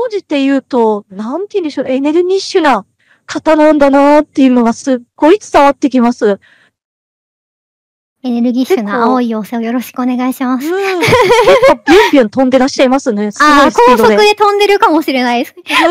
総じて言うと、なんて言うんでしょう、エネルギッシュな方なんだなっていうのがすっごい伝わってきます。 エネルギッシュな青い妖精をよろしくお願いします。 結構ビュンビュン飛んでらっしゃいますね。すごいスピードで。 高速で飛んでるかもしれないです。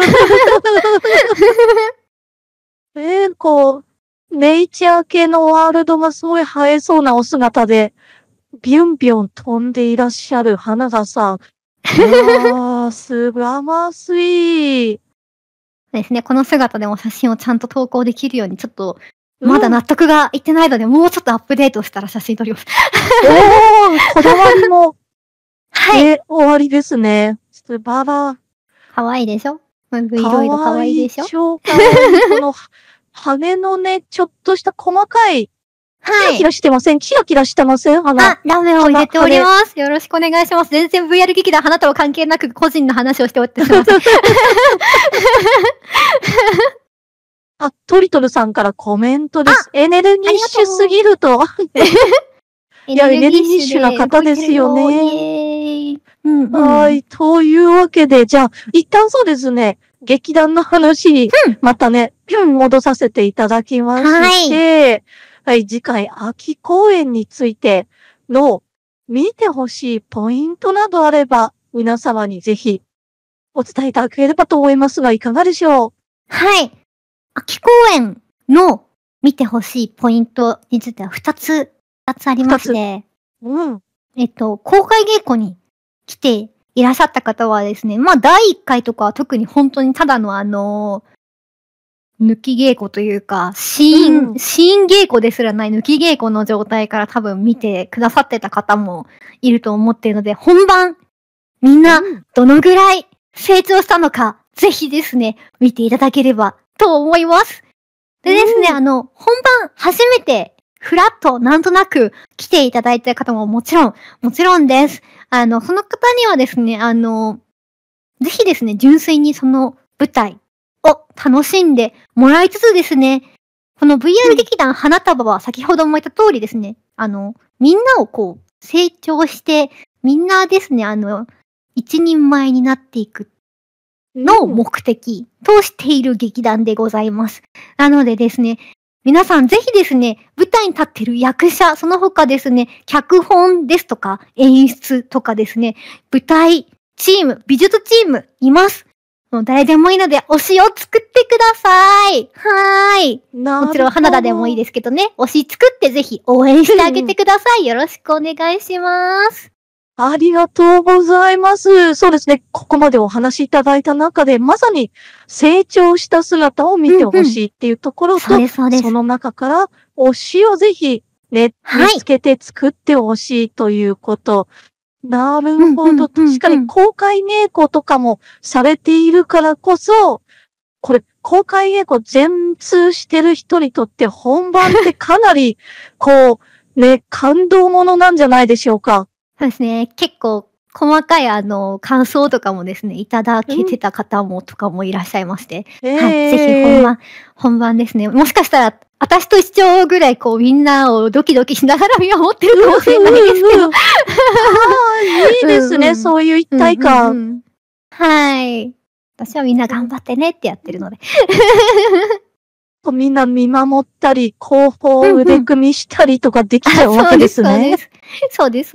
ネイチャー系のワールドがすごい映えそうなお姿で、ビュンビュン飛んでいらっしゃる花田さん。すがましい。 ですね、この姿でも写真をちゃんと投稿できるように、ちょっと、まだ納得がいってないので、もうちょっとアップデートしたら写真撮ります。 こだわりも。はい。終わりですね。素晴ら。 かわいいでしょ？いろいろかわいいでしょ？ 超かわいい。この、羽のね、ちょっとした細かい、キラキラしてません？キラキラしてません？花。 ラメを入れております。よろしくお願いします。全然 VR 劇団花とは関係なく個人の話をしておってすみません。 トリトルさんからコメントです。エネルギッシュすぎると。いや、エネルギッシュな方ですよね。はい。というわけで、じゃあ、一旦そうですね、劇団の話、またね、戻させていただきまして、はい、次回、秋公演についての見てほしいポイントなどあれば、皆様にぜひお伝えいただければと思いますが、いかがでしょう？ はい。秋公演の見てほしいポイントについては2つありまして、公開稽古に来ていらっしゃった方はですね、第1回とかは特に本当にただの抜き稽古というか、シーン稽古ですらない抜き稽古の状態から多分見てくださってた方もいると思っているので、本番、みんなどのぐらい成長したのか、ぜひですね、見ていただければと思います。でですね、本番初めてフラッとなんとなく来ていただいた方ももちろんです。その方にはですね、ぜひですね、純粋にその舞台を楽しんでもらいつつですね、この VR 劇団花束は先ほども言った通りですね、みんなをこう成長して、みんなですね、一人前になっていくのを目的としている劇団でございます。なのでですね、皆さんぜひですね、舞台に立っている役者、その他ですね、脚本ですとか演出とかですね、舞台チーム、美術チームいます。もう誰でもいいので推しを作ってください。はーい。もちろん花田でもいいですけどね、推し作ってぜひ応援してあげてください。よろしくお願いします。 ありがとうございます。そうですね。ここまでお話しいただいた中で、まさに成長した姿を見てほしいっていうところと、その中から推しをぜひね、見つけて作ってほしいということ。なるほど。確かに公開稽古とかもされているからこそ、これ、公開稽古全通してる人にとって本番ってかなり、感動ものなんじゃないでしょうか。 そうですね。結構、細かい感想とかもですね、いただけてた方もとかもいらっしゃいまして。はい。ぜひ本番ですね。もしかしたら、私と一緒ぐらいみんなをドキドキしながら見守ってるかもしれないですけど。 いいですね。そういう一体感。 はい。私はみんな頑張ってねってやってるので。 みんな見守ったり、後方腕組みしたりとかできちゃうわけですね。 そうです。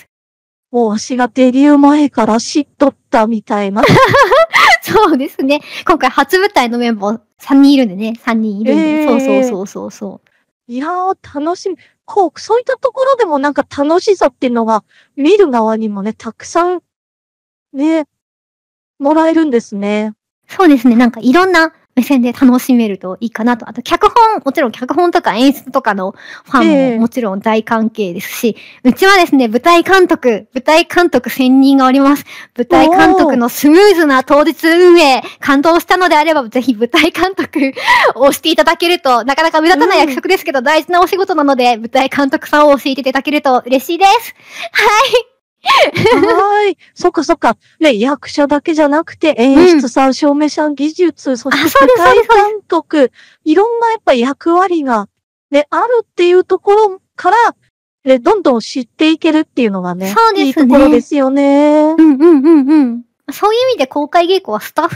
もう私がデビュー前から知っとったみたいな。 そうですね。今回初舞台のメンバー3人いるんでね。3人いるんで。そう。 いやー、楽しみ。そういったところでもなんか楽しさっていうのが、見る側にもね、たくさん、ね、もらえるんですね。 そうですね。なんかいろんな目線で楽しめるといいかなと。あともちろん脚本とか演出とかのファンももちろん大関係ですし、うちはですね、舞台監督専任がおります。舞台監督のスムーズな当日運営、感動したのであれば、ぜひ舞台監督をしていただけると、なかなか目立たない役職ですけど、大事なお仕事なので、舞台監督さんを教えていただけると嬉しいです。はい。 そっか。ね、役者だけじゃなくて、演出さん、照明さん、技術、そして舞台監督、いろんなやっぱ役割が、ね、あるっていうところから、ね、どんどん知っていけるっていうのがね、いいところですよね。 そういう意味で公開稽古はスタッフ